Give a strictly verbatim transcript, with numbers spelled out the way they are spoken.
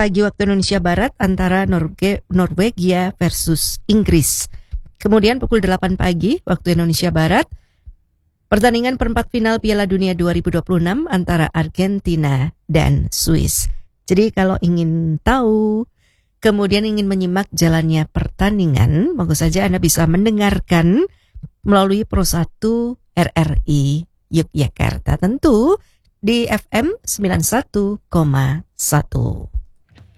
pagi waktu Indonesia Barat antara Norge, Norwegia versus Inggris. Kemudian pukul delapan pagi waktu Indonesia Barat, pertandingan perempat final Piala Dunia dua ribu dua puluh enam antara Argentina dan Swiss. Jadi kalau ingin tahu, kemudian ingin menyimak jalannya pertandingan, monggo saja Anda bisa mendengarkan melalui Pro satu R R I Yogyakarta. Tentu di F M sembilan puluh satu koma satu.